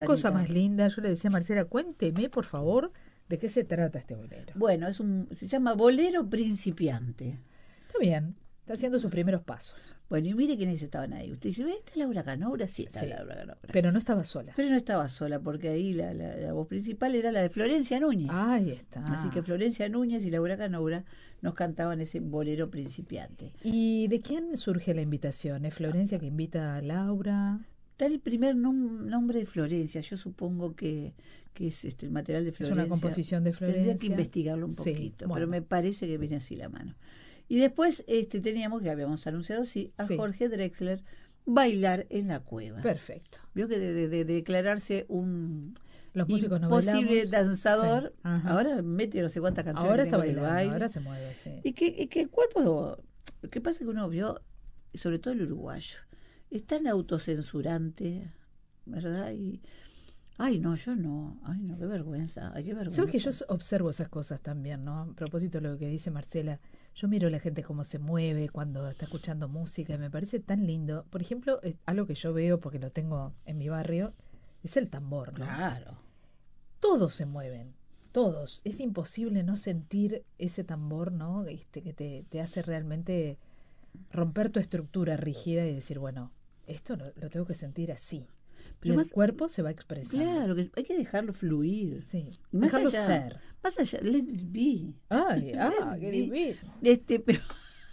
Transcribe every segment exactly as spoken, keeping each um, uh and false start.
Cosa más Anita. linda, yo le decía a Marcela, cuénteme por favor de qué se trata este bolero. Bueno, es un, se llama Bolero Principiante. Está bien, está haciendo sus primeros pasos. Bueno, y mire quiénes estaban ahí. Usted dice, ¿ve? ¿Está Laura Canoura? Sí, está Sí, Laura Canoura. pero no estaba sola. Pero no estaba sola, porque ahí la, la, la voz principal era la de Florencia Núñez. Ahí está. Así que Florencia Núñez y Laura Canoura nos cantaban ese Bolero Principiante. ¿Y de quién surge la invitación? ¿Es Florencia que invita a Laura? Está el primer nom- nombre de Florencia. Yo supongo que, que es este, el material de Es Florencia. una composición de Tendría que Florencia. investigarlo un Sí, poquito, bueno. pero me parece que viene así la mano. Y después este, teníamos, que habíamos anunciado, sí, a Sí. Jorge Drexler, Bailar en la Cueva. Perfecto. Vio que de, de- de declararse un Los músicos no imposible bailamos. danzador, Sí, ajá. ahora mete no sé cuántas canciones Ahora que está tiene con el bailando, baile. ahora se mueve, sí. Y que, y que el cuerpo, lo que pasa es que uno vio, sobre todo el uruguayo, es tan autocensurante, ¿verdad? Y, ay, no, yo no, ay, no, qué vergüenza, ay, qué vergüenza. ¿Sabes que yo observo esas cosas también, ¿no? A propósito de lo que dice Marcela, yo miro a la gente cómo se mueve cuando está escuchando música y me parece tan lindo. Por ejemplo, es algo que yo veo porque lo tengo en mi barrio, es el tambor, ¿no? Claro. Todos se mueven, todos. Es imposible no sentir ese tambor, ¿no? Este, que te, te hace realmente romper tu estructura rígida y decir, bueno, esto lo, lo tengo que sentir así. Pero Y más- el cuerpo se va expresando. Claro, que hay que dejarlo fluir. Sí, Y más dejarlo allá, ser. Más allá, let it be. Ay, ah, Let it qué be. divino. Este, pero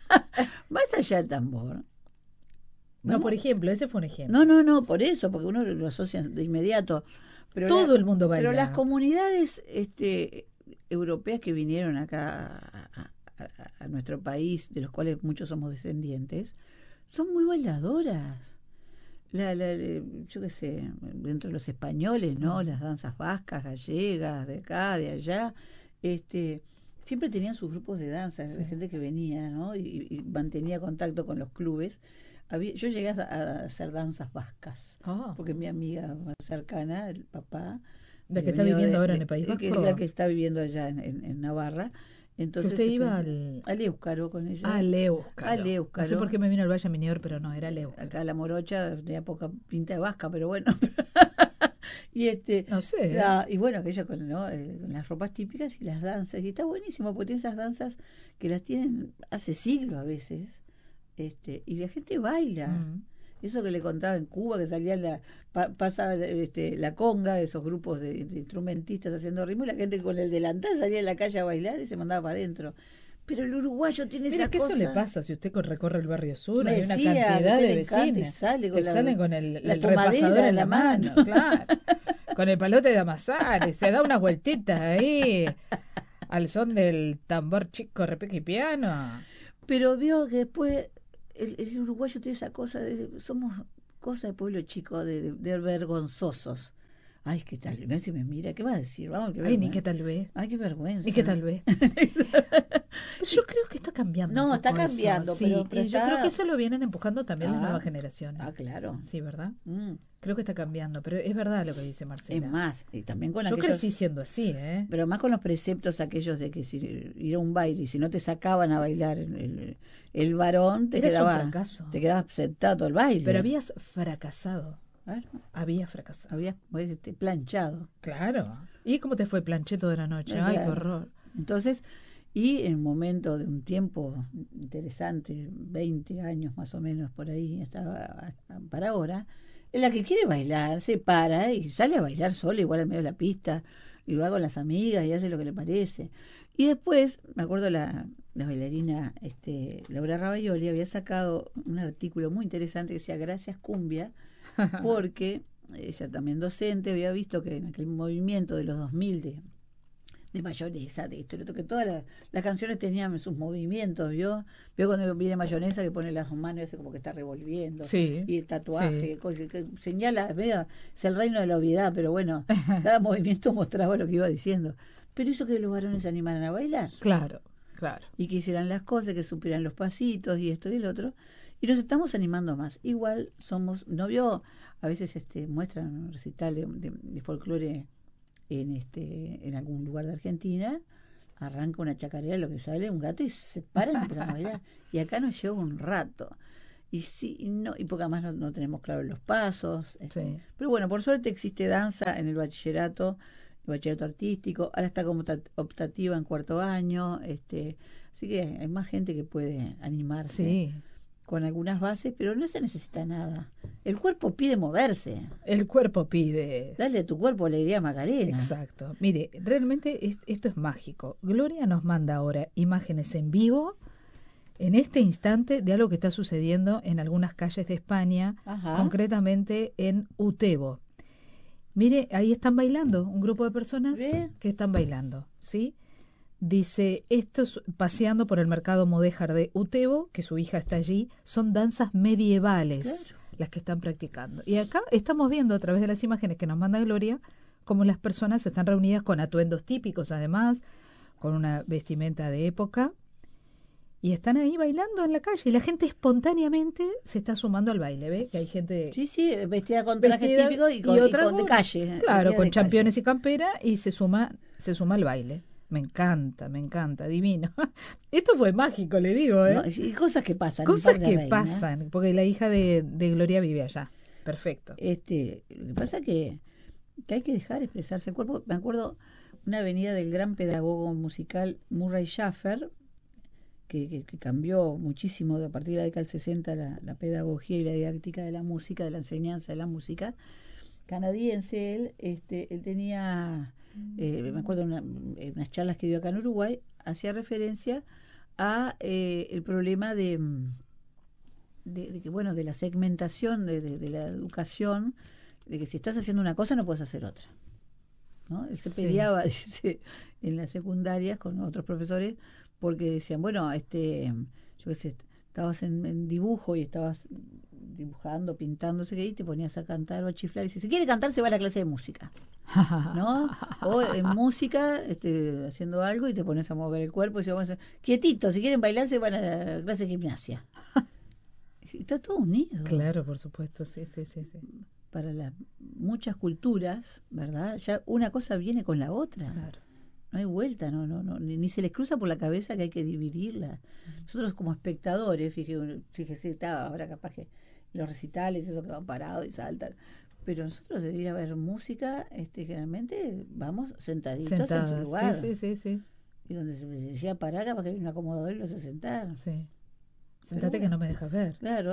más allá del tambor. No, Vamos- por ejemplo, ese fue un ejemplo. No, no, no, por eso, porque uno lo asocia de inmediato. Pero Todo el mundo Pero baila. las comunidades este, europeas que vinieron acá a, a- a- a nuestro país, de los cuales muchos somos descendientes, son muy bailadoras. La, la- la- yo qué sé, dentro de los españoles, ¿no? Mm. Las danzas vascas, gallegas, de acá, de allá, este, siempre tenían sus grupos de danza, de Sí. gente que venía, ¿no? Y, y mantenía contacto con los clubes. Había, yo llegué a, a hacer danzas vascas, Ah, porque mi amiga más cercana, el papá, la que había está venido viviendo de- ahora de- en el País de- que es Vasco. la que está viviendo allá en, en- en Navarra. Que Entonces, usted este, iba al... al Éuscaro con ella. Ah, Leuskaro. Al Éuscaro. No sé por qué me vino el Valle Minior, pero no, era Leuskaro. Acá la morocha tenía poca pinta de vasca, pero bueno. y este No sé. la- y bueno, aquella con, ¿no? Eh, con las ropas típicas y las danzas. Y está buenísimo, porque tiene esas danzas que las tienen hace siglos a veces. Este, y la gente baila. Mm. Eso que le contaba en Cuba, que salía la, pa- pasaba este, la conga, esos grupos de, de instrumentistas haciendo ritmo, y la gente con el delantal salía a la calle a bailar y se mandaba para adentro. Pero el uruguayo tiene Mira esa que cosa. eso le pasa si usted co- recorre el barrio sur, Me hay una decía, cantidad que a usted de le encanta y vecinos sale con que la- salen con el, la el tomadera repasador en en la la mano, mano. claro, con el palote de amasar, y se da unas vueltitas ahí al son del tambor chico, repique y piano. Pero vio que después el, el uruguayo tiene esa cosa de, somos cosa de pueblo chico, de, de, de vergonzosos. Ay, qué tal, mira si me mira, ¿qué va a decir? Vamos, qué Ay, ni vergüenza. qué tal vez, Ay, qué vergüenza. ni qué tal vez. Pero yo creo que está cambiando. No, un está poco eso, cambiando, sí, pero- pero y yo está- creo que eso lo vienen empujando también las Ah, nuevas generaciones. Ah, claro. Sí, ¿verdad? Mm. Creo que está cambiando, pero es verdad lo que dice Marcela. Es más, y también con Yo aquellos, crecí siendo así, ¿eh? pero más con los preceptos aquellos de que si ir a un baile y si no te sacaban a bailar el, el, el varón, te Eras un quedaba, fracaso. te quedabas sentado al baile. Pero habías fracasado. Claro, Habías fracasado. habías este, planchado. Claro. ¿Y cómo te fue planché toda la noche? Eh, Ay, qué claro. horror. Entonces, y en un momento de un tiempo interesante, veinte años más o menos por ahí, estaba para ahora, en la que quiere bailar, se para y sale a bailar sola, igual al medio de la pista, y va con las amigas y hace lo que le parece. Y después, me acuerdo la, la bailarina este, Laura Ravaioli había sacado un artículo muy interesante que decía Gracias Cumbia, porque ella también docente había visto que en aquel movimiento de los dos mil de, de mayonesa, de esto, y lo otro, que todas las, las canciones tenían sus movimientos, ¿vio? Vio cuando viene mayonesa que pone las dos manos y hace como que está revolviendo, Sí, y el tatuaje, sí. cosa que señala, vea, es el reino de la obviedad, pero bueno, cada movimiento mostraba lo que iba diciendo. Pero hizo que los varones se animaran a bailar Claro, claro. y que hicieran las cosas, que supieran los pasitos y esto y el otro, y nos estamos animando más. Igual somos, no vio, a veces este muestran un recital de, de, de folclore en este en algún lugar de Argentina, arranca una chacarera, lo que sale, un gato y se paran y empiezan a bailar. Y acá nos lleva un rato. y sí, y no, y porque además no, no tenemos claro los pasos. Este. Sí. Pero bueno, por suerte existe danza en el bachillerato, el bachillerato artístico, ahora está como opta- optativa en cuarto año, este, así que hay más gente que puede animarse Sí. con algunas bases, pero no se necesita nada. El cuerpo pide moverse. El cuerpo pide. Dale a tu cuerpo alegría, Macarena. Exacto. Mire, realmente es- esto es mágico. Gloria nos manda ahora imágenes en vivo, en este instante, de algo que está sucediendo en algunas calles de España, Ajá. concretamente en Utebo. Mire, ahí están bailando, un grupo de personas ¿Ve? que están bailando, ¿sí? Dice, estos paseando por el mercado mudéjar de Utebo, que su hija está allí, son danzas medievales Claro. las que están practicando. Y acá estamos viendo a través de las imágenes que nos manda Gloria, cómo las personas están reunidas con atuendos típicos, además, con una vestimenta de época, y están ahí bailando en la calle, y la gente espontáneamente se está sumando al baile, ¿ve? Que hay gente Sí, sí, vestida con trajes vestida típicos y con, y y otra con de con- calle. Claro, vestida con de championes calle. y campera, y se suma, se suma al baile. Me encanta, me encanta, divino. Esto fue mágico, le digo, ¿eh? No, y cosas que pasan en Cosas Par de que Reina. pasan, porque la hija de, de Gloria vive allá. Perfecto. Este, lo que pasa que, que hay que dejar expresarse el cuerpo. Me acuerdo una avenida del gran pedagogo musical Murray Schaffer, que, que, que cambió muchísimo a partir de la década del sesenta la, la pedagogía y la didáctica de la música, de la enseñanza de la música. Canadiense él, este, él tenía, eh, me acuerdo una, eh, unas charlas que dio acá en Uruguay, hacía referencia a eh, el problema de, de, de que bueno, de la segmentación de, de, de la educación, de que si estás haciendo una cosa no puedes hacer otra, ¿no? Él se Sí. peleaba, dice, en las secundarias con otros profesores porque decían, bueno, este, yo qué sé, estabas en, en dibujo y estabas dibujando, pintando, no sé qué, y te ponías a cantar o a chiflar, y si se quiere cantar se va a la clase de música, ¿no? O en música, este, haciendo algo y te pones a mover el cuerpo y se van a quietito, si quieren bailar se van a la clase de gimnasia. Está todo unido. Claro, por supuesto, sí, sí, sí, sí. Para las muchas culturas, ¿verdad? Ya una cosa viene con la otra. Claro. No hay vuelta, no, no, no, ni, ni se les cruza por la cabeza que hay que dividirla. Nosotros como espectadores, fíjese, fíjese está ahora capaz que los recitales, esos que van parados y saltan, pero nosotros de ir a ver música, este, generalmente vamos sentaditos en su Sentada, lugar. sí, sí, sí, sí. Y donde se llega a parar, capaz que hay un acomodador y lo hace sentar. Sí. Sentate bueno. que no me dejas ver. Claro.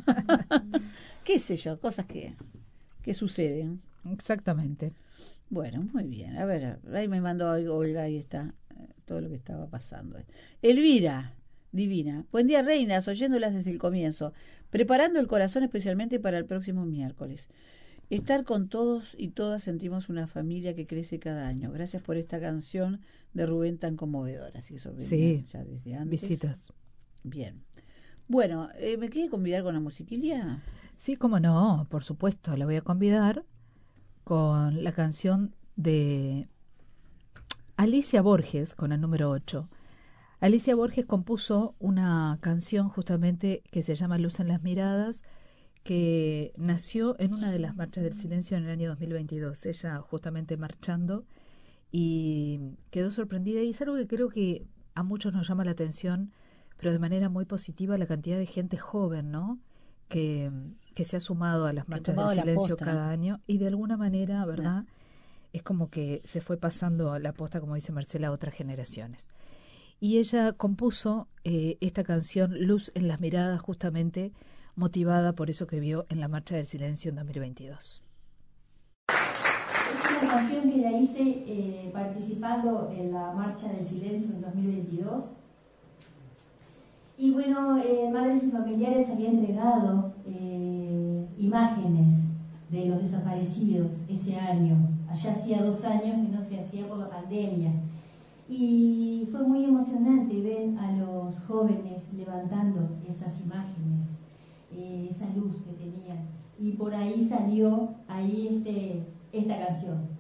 Qué sé yo, cosas que, que suceden. Exactamente. Bueno, muy bien. A ver, ahí me mandó Olga, ahí está eh, todo lo que estaba pasando. Elvira, divina. Buen día, reinas, oyéndolas desde el comienzo, preparando el corazón especialmente para el próximo miércoles. Estar con todos y todas sentimos una familia que crece cada año. Gracias por esta canción de Rubén tan conmovedora. Así que eso venía Sí. ya desde antes. Visitas. Bien. Bueno, eh, ¿me quiere convidar con la musiquilia? Sí, cómo no, por supuesto, la voy a convidar con la canción de Alicia Borges, con el número ocho. Alicia Borges compuso una canción justamente que se llama Luz en las miradas, que nació en una de las marchas del silencio en el año dos mil veintidós. Ella justamente marchando y quedó sorprendida, y es algo que creo que a muchos nos llama la atención, pero de manera muy positiva, la cantidad de gente joven, ¿no? Que, que se ha sumado a las marchas del silencio cada año, y de alguna manera, ¿verdad? Es como que se fue pasando la posta, como dice Marcela, a otras generaciones. Y ella compuso eh, esta canción, Luz en las miradas, justamente motivada por eso que vio en la Marcha del Silencio en dos mil veintidós. Es una canción que la hice eh, participando en la Marcha del Silencio en dos mil veintidós. Y bueno, eh, Madres y Familiares había entregado eh, imágenes de los desaparecidos ese año. Allá hacía dos años que no se hacía por la pandemia. Y fue muy emocionante ver a los jóvenes levantando esas imágenes, eh, esa luz que tenían. Y por ahí salió ahí este, esta canción.